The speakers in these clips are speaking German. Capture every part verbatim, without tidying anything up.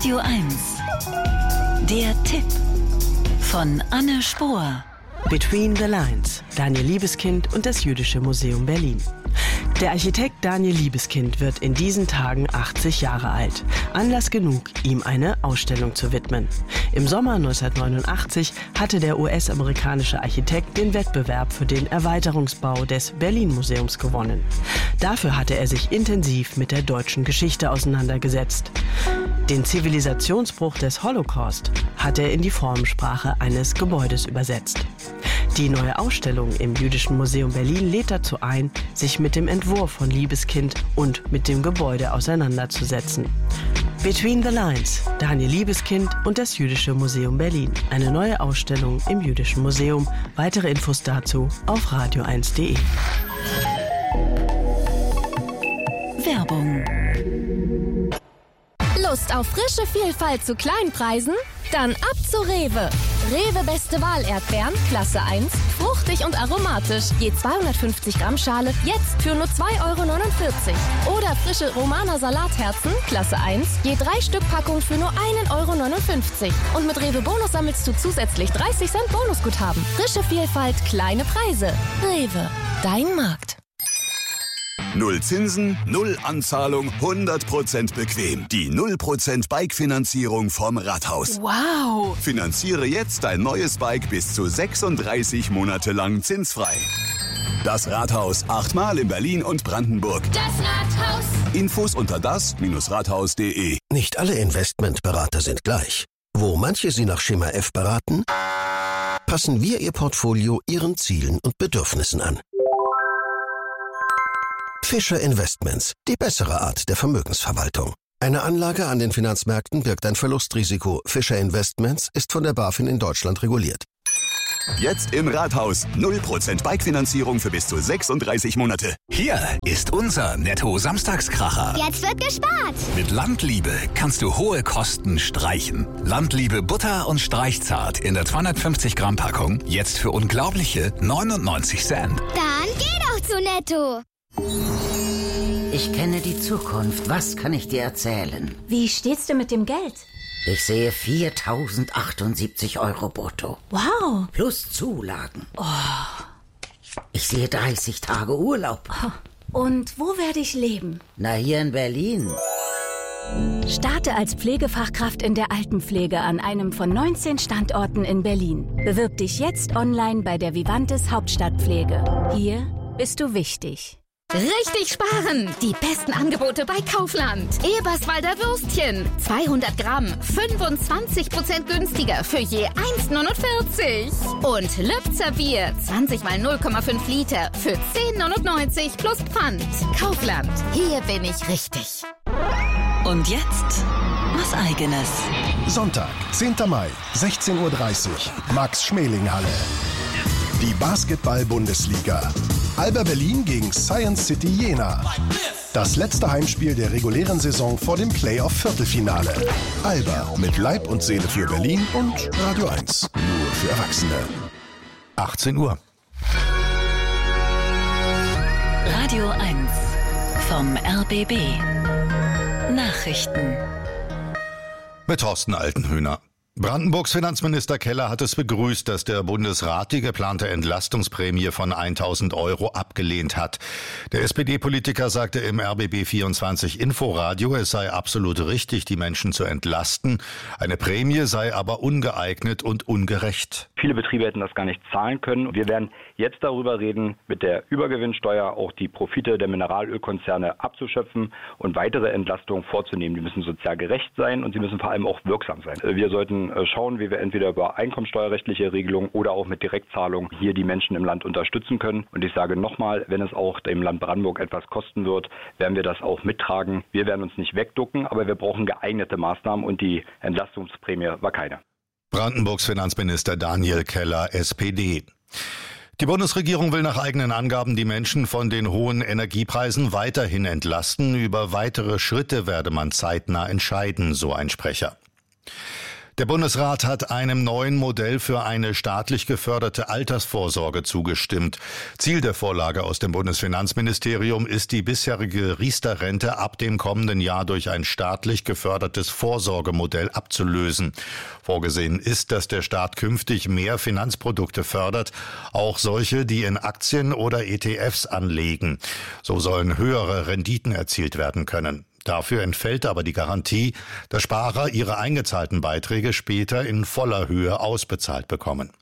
Radio eins. Der Tipp von Anne Spohr. Between the Lines, Daniel Liebeskind und das Jüdische Museum Berlin. Der Architekt Daniel Liebeskind wird in diesen Tagen achtzig Jahre alt. Anlass genug, ihm eine Ausstellung zu widmen. Im Sommer neunzehnhundertneunundachtzig hatte der U S-amerikanische Architekt den Wettbewerb für den Erweiterungsbau des Berlin-Museums gewonnen. Dafür hatte er sich intensiv mit der deutschen Geschichte auseinandergesetzt. Den Zivilisationsbruch des Holocaust hat er in die Formensprache eines Gebäudes übersetzt. Die neue Ausstellung im Jüdischen Museum Berlin lädt dazu ein, sich mit dem Entwurf von Liebeskind und mit dem Gebäude auseinanderzusetzen. Between the Lines, Daniel Liebeskind und das Jüdische Museum Berlin. Eine neue Ausstellung im Jüdischen Museum. Weitere Infos dazu auf radio eins punkt de. Werbung. Lust auf frische Vielfalt zu Kleinpreisen? Dann ab zu Rewe. Rewe Beste Wahl Erdbeeren, Klasse eins, fruchtig und aromatisch. Je zweihundertfünfzig Gramm Schale, jetzt für nur zwei Euro neunundvierzig. Oder frische Romaner Salatherzen, Klasse eins, je drei Stück Packung für nur ein Euro neunundfünfzig. Und mit Rewe Bonus sammelst du zusätzlich dreißig Cent Bonusguthaben. Frische Vielfalt, kleine Preise. Rewe, dein Markt. Null Zinsen, null Anzahlung, hundert Prozent bequem. Die null Prozent Bike-Finanzierung vom Rathaus. Wow! Finanziere jetzt dein neues Bike bis zu sechsunddreißig Monate lang zinsfrei. Das Rathaus, achtmal in Berlin und Brandenburg. Das Rathaus. Infos unter das Rathaus punkt de. Nicht alle Investmentberater sind gleich. Wo manche Sie nach Schema F beraten, passen wir Ihr Portfolio Ihren Zielen und Bedürfnissen an. Fischer Investments, die bessere Art der Vermögensverwaltung. Eine Anlage an den Finanzmärkten birgt ein Verlustrisiko. Fischer Investments ist von der BaFin in Deutschland reguliert. Jetzt im Rathaus. null Prozent Bike-Finanzierung für bis zu sechsunddreißig Monate. Hier ist unser Netto-Samstagskracher. Jetzt wird gespart. Mit Landliebe kannst du hohe Kosten streichen. Landliebe Butter und Streichzart in der zweihundertfünfzig Gramm Packung. Jetzt für unglaubliche neunundneunzig Cent. Dann geh doch zu Netto. Ich kenne die Zukunft. Was kann ich dir erzählen? Wie steht's denn mit dem Geld? Ich sehe viertausendachtundsiebzig Euro brutto. Wow. Plus Zulagen. Oh. Ich sehe dreißig Tage Urlaub. Und wo werde ich leben? Na, hier in Berlin. Starte als Pflegefachkraft in der Altenpflege an einem von neunzehn Standorten in Berlin. Bewirb dich jetzt online bei der Vivantes Hauptstadtpflege. Hier bist du wichtig. Richtig sparen! Die besten Angebote bei Kaufland. Eberswalder Würstchen. zweihundert Gramm. fünfundzwanzig Prozent günstiger für je eins neunundvierzig. Und Lübzer Bier. zwanzig mal null Komma fünf Liter für zehn neunundneunzig plus Pfand. Kaufland. Hier bin ich richtig. Und jetzt was Eigenes. Sonntag, zehnter Mai, sechzehn Uhr dreißig. Max-Schmeling-Halle. Die Basketball-Bundesliga. Alba Berlin gegen Science City Jena. Das letzte Heimspiel der regulären Saison vor dem Playoff-Viertelfinale. Alba mit Leib und Seele für Berlin und Radio eins. Nur für Erwachsene. achtzehn Uhr. Radio eins vom R B B. Nachrichten. Mit Thorsten Altenhöhner. Brandenburgs Finanzminister Keller hat es begrüßt, dass der Bundesrat die geplante Entlastungsprämie von tausend Euro abgelehnt hat. Der S P D-Politiker sagte im R B B vierundzwanzig Inforadio, es sei absolut richtig, die Menschen zu entlasten. Eine Prämie sei aber ungeeignet und ungerecht. Viele Betriebe hätten das gar nicht zahlen können. Wir werden jetzt darüber reden, mit der Übergewinnsteuer auch die Profite der Mineralölkonzerne abzuschöpfen und weitere Entlastungen vorzunehmen. Die müssen sozial gerecht sein und sie müssen vor allem auch wirksam sein. Wir sollten schauen, wie wir entweder über einkommensteuerrechtliche Regelungen oder auch mit Direktzahlungen hier die Menschen im Land unterstützen können. Und ich sage nochmal, wenn es auch dem Land Brandenburg etwas kosten wird, werden wir das auch mittragen. Wir werden uns nicht wegducken, aber wir brauchen geeignete Maßnahmen und die Entlastungsprämie war keine. Brandenburgs Finanzminister Daniel Keller, S P D. Die Bundesregierung will nach eigenen Angaben die Menschen von den hohen Energiepreisen weiterhin entlasten. Über weitere Schritte werde man zeitnah entscheiden, so ein Sprecher. Der Bundesrat hat einem neuen Modell für eine staatlich geförderte Altersvorsorge zugestimmt. Ziel der Vorlage aus dem Bundesfinanzministerium ist, die bisherige Riester-Rente ab dem kommenden Jahr durch ein staatlich gefördertes Vorsorgemodell abzulösen. Vorgesehen ist, dass der Staat künftig mehr Finanzprodukte fördert, auch solche, die in Aktien oder E T Fs anlegen. So sollen höhere Renditen erzielt werden können. Dafür entfällt aber die Garantie, dass Sparer ihre eingezahlten Beiträge später in voller Höhe ausbezahlt bekommen.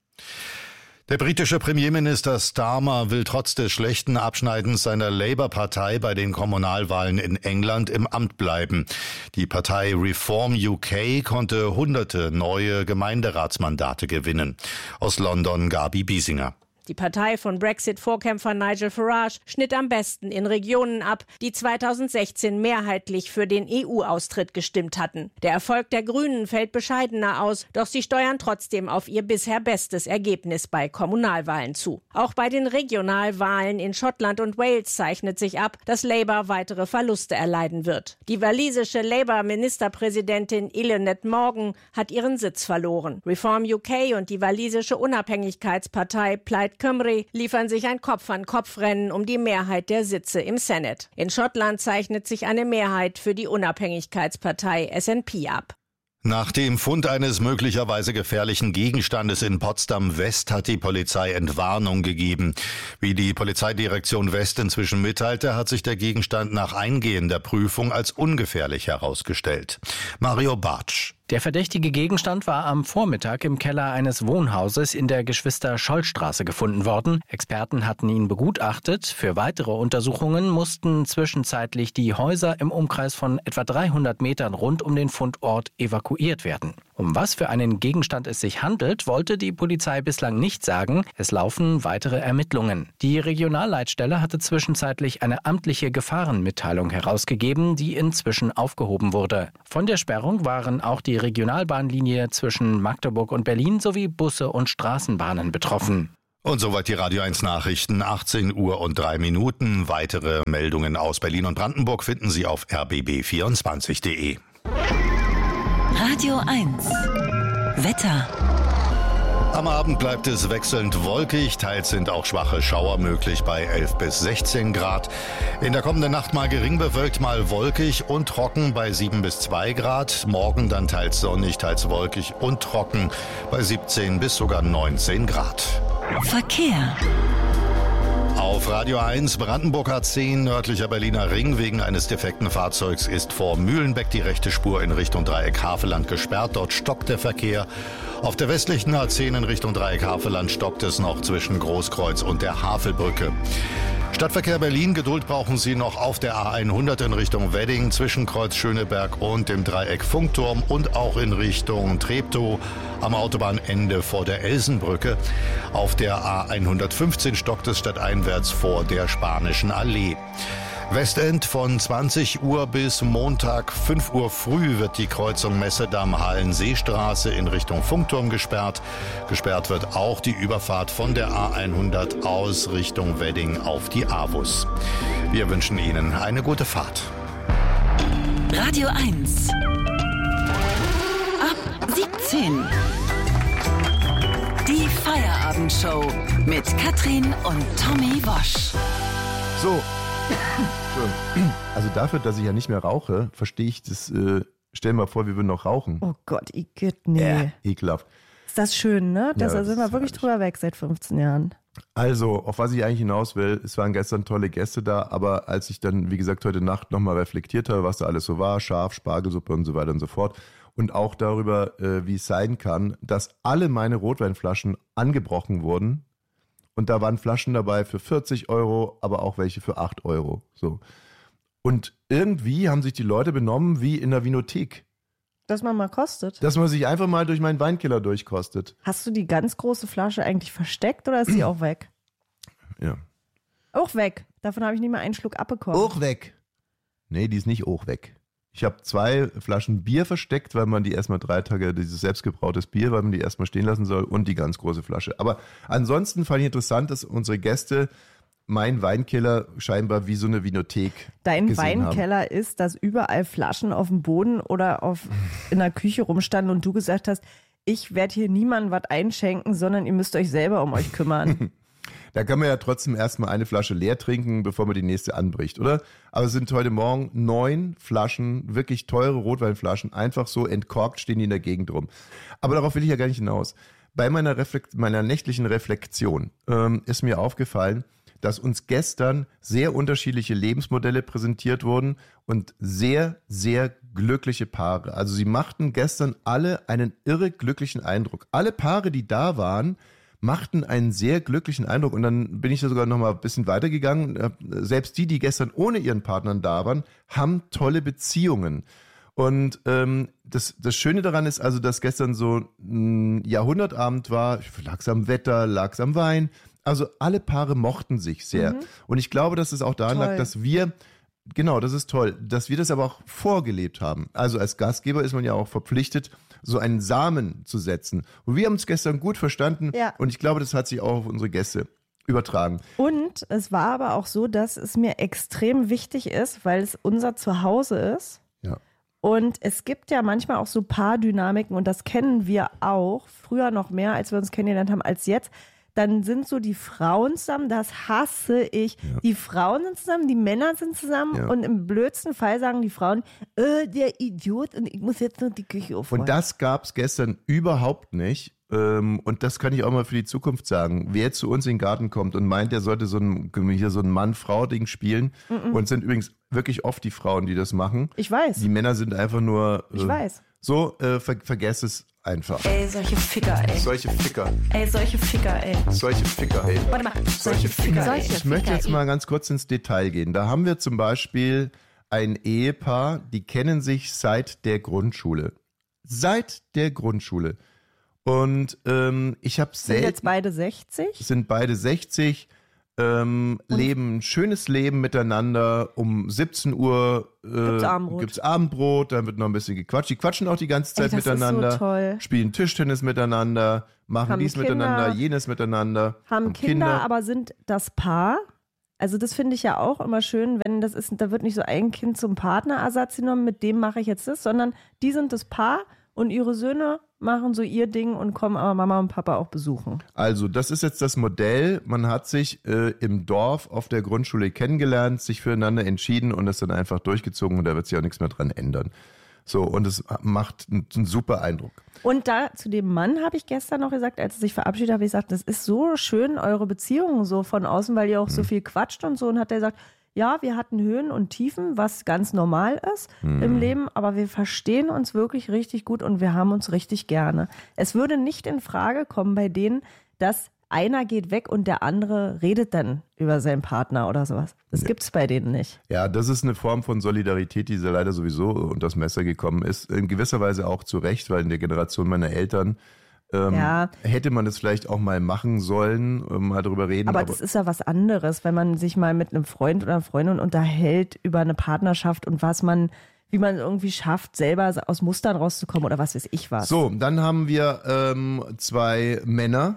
Der britische Premierminister Starmer will trotz des schlechten Abschneidens seiner Labour-Partei bei den Kommunalwahlen in England im Amt bleiben. Die Partei Reform U K konnte hunderte neue Gemeinderatsmandate gewinnen. Aus London Gabi Biesinger. Die Partei von Brexit-Vorkämpfer Nigel Farage schnitt am besten in Regionen ab, die zweitausendsechzehn mehrheitlich für den E U-Austritt gestimmt hatten. Der Erfolg der Grünen fällt bescheidener aus, doch sie steuern trotzdem auf ihr bisher bestes Ergebnis bei Kommunalwahlen zu. Auch bei den Regionalwahlen in Schottland und Wales zeichnet sich ab, dass Labour weitere Verluste erleiden wird. Die walisische Labour-Ministerpräsidentin Eluned Morgan hat ihren Sitz verloren. Reform U K und die walisische Unabhängigkeitspartei Plaid Cymru liefern sich ein Kopf-an-Kopf-Rennen um die Mehrheit der Sitze im Senat. In Schottland zeichnet sich eine Mehrheit für die Unabhängigkeitspartei S N P ab. Nach dem Fund eines möglicherweise gefährlichen Gegenstandes in Potsdam-West hat die Polizei Entwarnung gegeben. Wie die Polizeidirektion West inzwischen mitteilte, hat sich der Gegenstand nach eingehender Prüfung als ungefährlich herausgestellt. Mario Bartsch. Der verdächtige Gegenstand war am Vormittag im Keller eines Wohnhauses in der Geschwister-Scholl-Straße gefunden worden. Experten hatten ihn begutachtet. Für weitere Untersuchungen mussten zwischenzeitlich die Häuser im Umkreis von etwa dreihundert Metern rund um den Fundort evakuiert werden. Um was für einen Gegenstand es sich handelt, wollte die Polizei bislang nicht sagen. Es laufen weitere Ermittlungen. Die Regionalleitstelle hatte zwischenzeitlich eine amtliche Gefahrenmitteilung herausgegeben, die inzwischen aufgehoben wurde. Von der Sperrung waren auch die Regionalbahnlinie zwischen Magdeburg und Berlin sowie Busse und Straßenbahnen betroffen. Und soweit die Radio eins Nachrichten, achtzehn Uhr und drei Minuten. Weitere Meldungen aus Berlin und Brandenburg finden Sie auf r b b vierundzwanzig punkt de. Radio eins. Wetter. Am Abend bleibt es wechselnd wolkig, teils sind auch schwache Schauer möglich bei elf bis sechzehn Grad. In der kommenden Nacht mal gering bewölkt, mal wolkig und trocken bei sieben bis zwei Grad. Morgen dann teils sonnig, teils wolkig und trocken bei siebzehn bis sogar neunzehn Grad. Verkehr. Auf Radio eins, Brandenburg A zehn, nördlicher Berliner Ring. Wegen eines defekten Fahrzeugs ist vor Mühlenbeck die rechte Spur in Richtung Dreieck Havelland gesperrt. Dort stockt der Verkehr. Auf der westlichen A zehn in Richtung Dreieck Havelland stockt es noch zwischen Großkreuz und der Havelbrücke. Stadtverkehr Berlin, Geduld brauchen Sie noch auf der A hundert in Richtung Wedding, zwischen Kreuz Schöneberg und dem Dreieck Funkturm und auch in Richtung Treptow am Autobahnende vor der Elsenbrücke. Auf der A hundertfünfzehn stockt es stadteinwärts vor der Spanischen Allee. Westend von zwanzig Uhr bis Montag fünf Uhr früh wird die Kreuzung Messedamm-Hallenseestraße in Richtung Funkturm gesperrt. Gesperrt wird auch die Überfahrt von der A hundert aus Richtung Wedding auf die A W U S. Wir wünschen Ihnen eine gute Fahrt. Radio eins. Ab siebzehn. Die Feierabendshow mit Katrin und Tommy Wosch. So. Also dafür, dass ich ja nicht mehr rauche, verstehe ich das, äh, stell dir mal vor, wir würden noch rauchen. Oh Gott, Igitt, nee. Äh, ekelhaft. Ist das schön, ne? Das, Ja, da sind wir das wirklich ist drüber weg seit fünfzehn Jahren. Also, auf was ich eigentlich hinaus will, es waren gestern tolle Gäste da, aber als ich dann, wie gesagt, heute Nacht nochmal reflektiert habe, was da alles so war, Schaf, Spargelsuppe und so weiter und so fort, und auch darüber, äh, wie es sein kann, dass alle meine Rotweinflaschen angebrochen wurden. Und da waren Flaschen dabei für vierzig Euro, aber auch welche für acht Euro. So. Und irgendwie haben sich die Leute benommen wie in der Vinothek. Dass man mal kostet. Dass man sich einfach mal durch meinen Weinkeller durchkostet. Hast du die ganz große Flasche eigentlich versteckt oder ist sie auch weg? Ja. Auch weg. Davon habe ich nicht mal einen Schluck abbekommen. Auch weg. Nee, die ist nicht auch weg. Ich habe zwei Flaschen Bier versteckt, weil man die erstmal drei Tage, dieses selbstgebrautes Bier, weil man die erstmal stehen lassen soll und die ganz große Flasche. Aber ansonsten fand ich interessant, dass unsere Gäste mein Weinkeller scheinbar wie so eine Vinothek Dein gesehen Weinkeller haben. ist, dass überall Flaschen auf dem Boden oder auf, in der Küche rumstanden und du gesagt hast, ich werde hier niemandem was einschenken, sondern ihr müsst euch selber um euch kümmern. Da kann man ja trotzdem erstmal eine Flasche leer trinken, bevor man die nächste anbricht, oder? Aber es sind heute Morgen neun Flaschen, wirklich teure Rotweinflaschen, einfach so entkorkt stehen die in der Gegend rum. Aber darauf will ich ja gar nicht hinaus. Bei meiner, Reflekt- meiner nächtlichen Reflexion ähm, ist mir aufgefallen, dass uns gestern sehr unterschiedliche Lebensmodelle präsentiert wurden und sehr, sehr glückliche Paare. Also sie machten gestern alle einen irre glücklichen Eindruck. Alle Paare, die da waren, machten einen sehr glücklichen Eindruck. Und dann bin ich da sogar noch mal ein bisschen weitergegangen. Selbst die, die gestern ohne ihren Partnern da waren, haben tolle Beziehungen. Und ähm, das, das Schöne daran ist also, dass gestern so ein Jahrhundertabend war, lag's am Wetter, lag's am Wein. Also alle Paare mochten sich sehr. Mhm. Und ich glaube, dass es auch daran Toll. lag, dass wir, genau, das ist toll, dass wir das aber auch vorgelebt haben. Also als Gastgeber ist man ja auch verpflichtet, so einen Samen zu setzen. Und wir haben uns gestern gut verstanden. Ja. Und ich glaube, das hat sich auch auf unsere Gäste übertragen. Und es war aber auch so, dass es mir extrem wichtig ist, weil es unser Zuhause ist. Ja. Und es gibt ja manchmal auch so Paardynamiken und das kennen wir auch, früher noch mehr, als wir uns kennengelernt haben, als jetzt. Dann sind so die Frauen zusammen, das hasse ich. Ja. Die Frauen sind zusammen, die Männer sind zusammen ja. und im blödsten Fall sagen die Frauen, äh, der Idiot und ich muss jetzt noch die Küche aufräumen. Und das gab es gestern überhaupt nicht. Und das kann ich auch mal für die Zukunft sagen. Wer zu uns in den Garten kommt und meint, der sollte so ein, hier so ein Mann-Frau-Ding spielen, mm-mm. und es sind übrigens wirklich oft die Frauen, die das machen. Ich weiß. Die Männer sind einfach nur... Ich äh, weiß. So, äh, ver- vergesst es einfach. Ey, solche Ficker, ey. Solche Ficker. Ey, solche Ficker, ey. Solche Ficker, ey. Warte mal. Solche Ficker, ey. Ich möchte jetzt mal ganz kurz ins Detail gehen. Da haben wir zum Beispiel ein Ehepaar, die kennen sich seit der Grundschule. Seit der Grundschule. Und ähm, ich habe selten... Sind jetzt beide sechzig? Sind beide sechzig, ähm, leben ein schönes Leben miteinander. Um siebzehn Uhr äh, gibt's Abendbrot. gibt's Abendbrot, dann wird noch ein bisschen gequatscht. Die quatschen auch die ganze Zeit Ey, das miteinander, ist so toll. Spielen Tischtennis miteinander, machen Haben dies Kinder, miteinander, jenes miteinander. Haben Kinder, Kinder, aber sind das Paar? Also das finde ich ja auch immer schön, wenn das ist, da wird nicht so ein Kind zum Partnerersatz genommen, mit dem mache ich jetzt das, sondern die sind das Paar und ihre Söhne machen so ihr Ding und kommen aber Mama und Papa auch besuchen. Also das ist jetzt das Modell. Man hat sich äh, im Dorf auf der Grundschule kennengelernt, sich füreinander entschieden und das dann einfach durchgezogen und da wird sich auch nichts mehr dran ändern. So, und es macht einen, einen super Eindruck. Und da zu dem Mann habe ich gestern noch gesagt, als er sich verabschiedet hat, habe ich gesagt, das ist so schön, eure Beziehungen so von außen, weil ihr auch hm. so viel quatscht und so. Und hat er gesagt, ja, wir hatten Höhen und Tiefen, was ganz normal ist hm. im Leben, aber wir verstehen uns wirklich richtig gut und wir haben uns richtig gerne. Es würde nicht in Frage kommen bei denen, dass einer geht weg und der andere redet dann über seinen Partner oder sowas. Das ja. gibt's bei denen nicht. Ja, das ist eine Form von Solidarität, die leider sowieso unter das Messer gekommen ist. In gewisser Weise auch zu Recht, weil in der Generation meiner Eltern ähm, ja. hätte man das vielleicht auch mal machen sollen, mal drüber reden. Aber, aber das ist ja was anderes, wenn man sich mal mit einem Freund oder einer Freundin unterhält über eine Partnerschaft und was man, wie man irgendwie schafft, selber aus Mustern rauszukommen oder was weiß ich was. So, dann haben wir ähm, zwei Männer,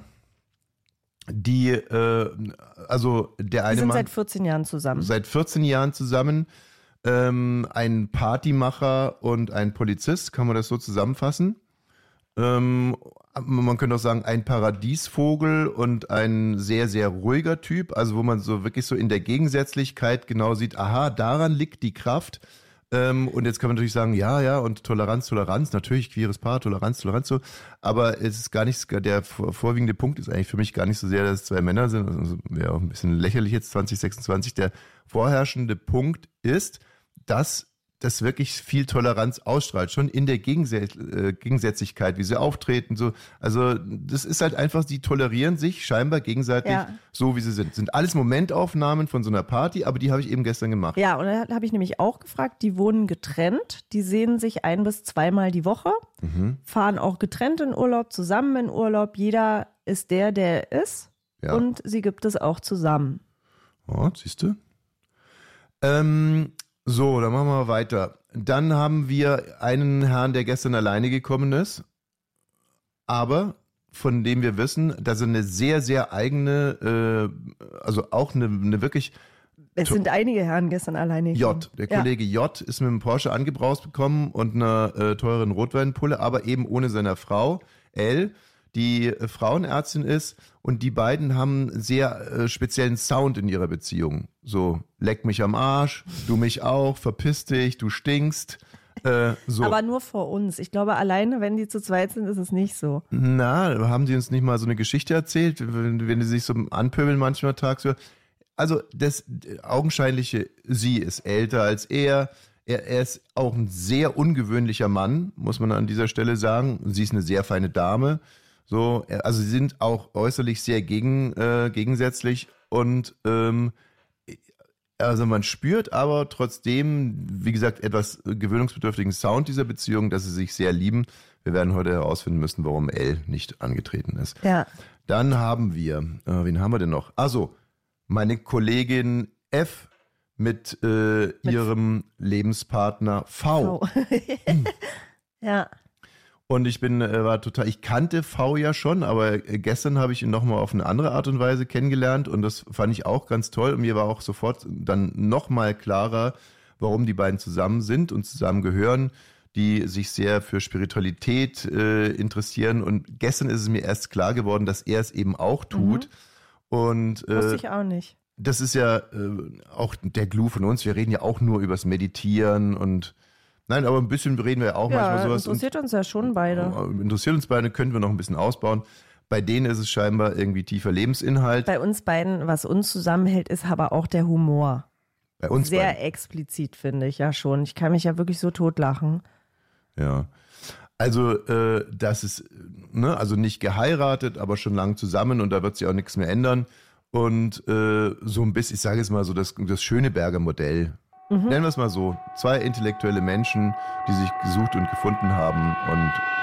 die, äh, also der eine die sind Mann, seit vierzehn Jahren zusammen. Seit vierzehn Jahren zusammen. Ähm, ein Partymacher und ein Polizist, kann man das so zusammenfassen? Ähm, man könnte auch sagen, ein Paradiesvogel und ein sehr, sehr ruhiger Typ, also wo man so wirklich so in der Gegensätzlichkeit genau sieht, aha, daran liegt die Kraft. Ähm, und jetzt kann man natürlich sagen, ja, ja, und Toleranz, Toleranz, natürlich queeres Paar, Toleranz, Toleranz, so. Aber es ist gar nicht, der vorwiegende Punkt ist eigentlich für mich gar nicht so sehr, dass es zwei Männer sind, also wäre auch ein bisschen lächerlich jetzt, zwanzig sechsundzwanzig. Der vorherrschende Punkt ist, dass das wirklich viel Toleranz ausstrahlt, schon in der Gegensä- äh, Gegensätzlichkeit, wie sie auftreten, so. Also, das ist halt einfach, die tolerieren sich scheinbar gegenseitig ja. so, wie sie sind. Das sind alles Momentaufnahmen von so einer Party, aber die habe ich eben gestern gemacht. Ja, und da habe ich nämlich auch gefragt, die wohnen getrennt, die sehen sich ein- bis zweimal die Woche, mhm. fahren auch getrennt in Urlaub, zusammen in Urlaub, jeder ist der, der er ist ja. und sie gibt es auch zusammen. Oh, siehst du? Ähm, So, dann machen wir weiter. Dann haben wir einen Herrn, der gestern alleine gekommen ist, aber von dem wir wissen, dass er eine sehr, sehr eigene, äh, also auch eine, eine wirklich... Es sind einige Herren gestern alleine. J, der Kollege ja. J ist mit einem Porsche angebraust bekommen und einer äh, teuren Rotweinpulle, aber eben ohne seiner Frau, L, die äh, Frauenärztin ist, und die beiden haben einen sehr äh, speziellen Sound in ihrer Beziehung. So, leck mich am Arsch, du mich auch, verpiss dich, du stinkst. Äh, so. Aber nur vor uns. Ich glaube, alleine, wenn die zu zweit sind, ist es nicht so. Na, haben die uns nicht mal so eine Geschichte erzählt, wenn, wenn die sich so anpöbeln manchmal tagsüber? Also das Augenscheinliche, sie ist älter als er. er. Er ist auch ein sehr ungewöhnlicher Mann, muss man an dieser Stelle sagen. Sie ist eine sehr feine Dame. So, also sie sind auch äußerlich sehr gegen, äh, gegensätzlich und ähm, also man spürt aber trotzdem, wie gesagt, etwas gewöhnungsbedürftigen Sound dieser Beziehung, dass sie sich sehr lieben. Wir werden heute herausfinden müssen, warum L nicht angetreten ist. Ja. Dann haben wir, äh, wen haben wir denn noch? Also meine Kollegin F mit, äh, mit ihrem Lebenspartner V. V. Ja. Und ich bin, äh, war total, ich kannte V ja schon, aber äh, gestern habe ich ihn nochmal auf eine andere Art und Weise kennengelernt und das fand ich auch ganz toll und mir war auch sofort dann nochmal klarer, warum die beiden zusammen sind und zusammen gehören, die sich sehr für Spiritualität äh, interessieren, und gestern ist es mir erst klar geworden, dass er es eben auch tut. Mhm. Und, äh, wusste ich auch nicht. Das ist ja äh, auch der Clou von uns. Wir reden ja auch nur übers Meditieren und nein, aber ein bisschen reden wir ja auch ja, manchmal sowas. Interessiert und, uns ja schon beide. Interessiert uns beide, können wir noch ein bisschen ausbauen. Bei denen ist es scheinbar irgendwie tiefer Lebensinhalt. Bei uns beiden, was uns zusammenhält, ist aber auch der Humor. Bei uns Sehr beiden. explizit, finde ich ja schon. Ich kann mich ja wirklich so totlachen. Ja. Also, äh, das ist, ne, also nicht geheiratet, aber schon lang zusammen und da wird sich auch nichts mehr ändern. Und äh, so ein bisschen, ich sage jetzt mal so, das, das Schöneberger Modell. Mhm. Nennen wir es mal so. Zwei intellektuelle Menschen, die sich gesucht und gefunden haben und